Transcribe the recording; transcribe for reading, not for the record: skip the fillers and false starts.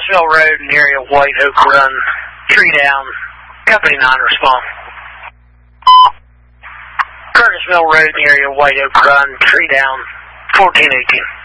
Curtis Mill Road in the area of White Oak Run, tree down, company 9 respond. Curtis Mill Road in the area of White Oak Run, tree down, 1418.